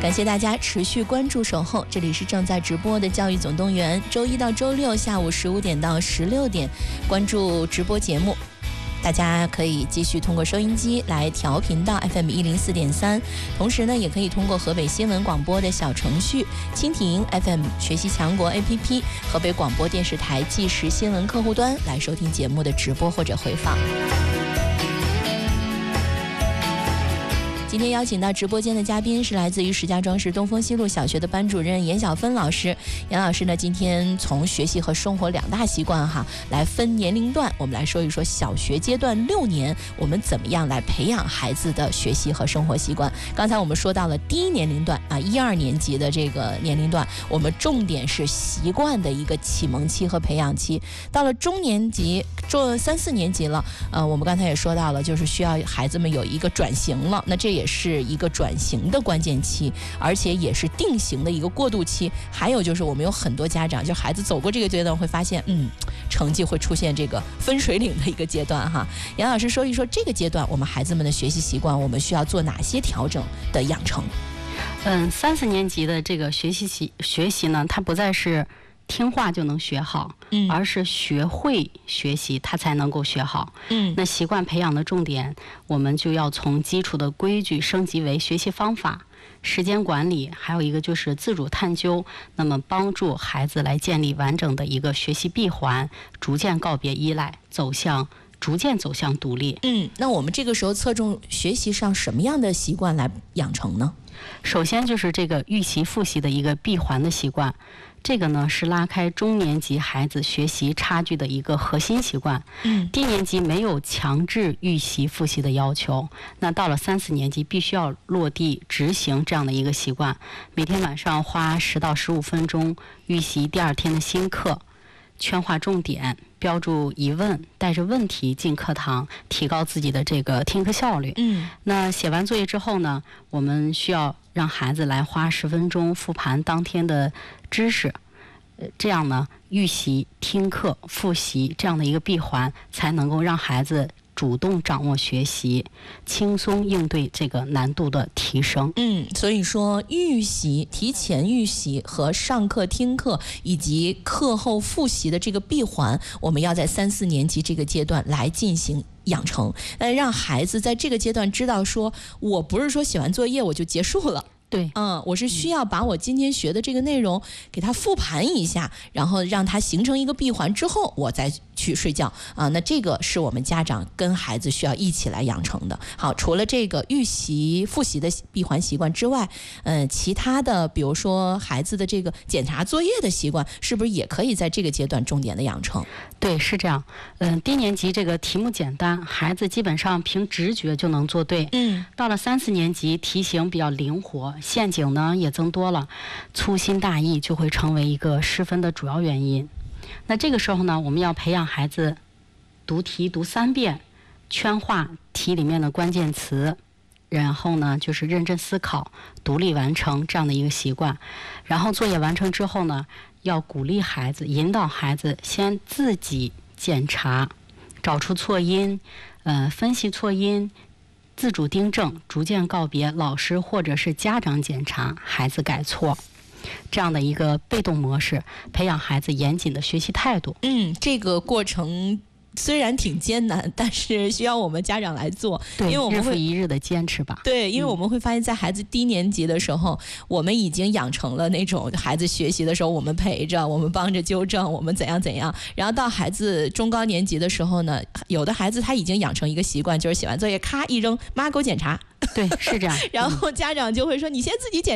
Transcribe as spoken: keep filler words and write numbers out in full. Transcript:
感谢大家持续关注守候，这里是正在直播的教育总动员，周一到周六下午十五点到十六点关注直播节目。大家可以继续通过收音机来调频到 F M 一零四点三，同时呢，也可以通过河北新闻广播的小程序、蜻蜓 F M 学习强国 A P P、河北广播电视台即时新闻客户端来收听节目的直播或者回放。今天邀请到直播间的嘉宾是来自于石家庄市东风西路小学的班主任严小芬老师。严老师呢，今天从学习和生活两大习惯哈来分年龄段，我们来说一说小学阶段六年我们怎么样来培养孩子的学习和生活习惯。刚才我们说到了低年龄段啊，一二年级的这个年龄段，我们重点是习惯的一个启蒙期和培养期。到了中年级，做三四年级了，呃，我们刚才也说到了，就是需要孩子们有一个转型了，那这也也是一个转型的关键期，而且也是定型的一个过渡期。还有就是我们有很多家长，就孩子走过这个阶段会发现，嗯，成绩会出现这个分水岭的一个阶段哈。杨老师说一说这个阶段我们孩子们的学习习惯，我们需要做哪些调整的养成？ 嗯，三四年级的这个学习习学习呢，它不再是听话就能学好，嗯，而是学会学习，他才能够学好。嗯，那习惯培养的重点，我们就要从基础的规矩升级为学习方法、时间管理，还有一个就是自主探究。那么帮助孩子来建立完整的一个学习闭环，逐渐告别依赖，走向逐渐走向独立。 嗯，那我们这个时候侧重学习上什么样的习惯来养成呢？ 首先就是这个预习复习的一个闭环的习惯。这个呢是拉开中年级孩子学习差距的一个核心习惯。嗯，低年级没有强制预习复习的要求，那到了三四年级必须要落地执行这样的一个习惯。每天晚上花十到十五分钟预习第二天的新课，圈划重点，标注疑问，带着问题进课堂，提高自己的这个听课效率。嗯，那写完作业之后呢，我们需要让孩子来花十分钟复盘当天的知识，呃，这样呢，预习、听课、复习这样的一个闭环，才能够让孩子主动掌握学习，轻松应对这个难度的提升。 嗯，所以说预习、提前预习和上课听课以及课后复习的这个闭环，我们要在三四年级这个阶段来进行养成，呃，让孩子在这个阶段知道说，我不是说写完作业我就结束了。 对， 嗯，我是需要把我今天学的这个内容给他复盘一下，然后让他形成一个闭环之后，我再去睡觉啊。那这个是我们家长跟孩子需要一起来养成的。好，除了这个预习复习的闭环习惯之外，嗯，其他的比如说孩子的这个检查作业的习惯，是不是也可以在这个阶段重点的养成？ 对，是这样。嗯，低年级这个题目简单，孩子基本上凭直觉就能做对。嗯，到了三四年级，题型比较灵活，陷阱呢也增多了，粗心大意就会成为一个失分的主要原因。那这个时候呢，我们要培养孩子读题读三遍，圈划题里面的关键词，然后呢就是认真思考、独立完成这样的一个习惯。然后作业完成之后呢，要鼓励孩子、引导孩子先自己检查，找出错音，呃，分析错音，自主订正，逐渐告别老师或者是家长检查，孩子改错。这样的一个被动模式，培养孩子严谨的学习态度。 嗯，这个过程虽然挺艰难，但是需要我们家长来做。 对， 因为我们会日复一日的坚持吧。 对，因为我们会发现在孩子低年级的时候，嗯，我们已经养成了那种孩子学习的时候我们陪着，我们帮着纠正，我们怎样怎样。然后到孩子中高年级的时候呢，有的孩子他已经养成一个习惯，就是写完作业咔一扔，妈给我检查。 对，是这样。 然后家长就会说，你先自己检查。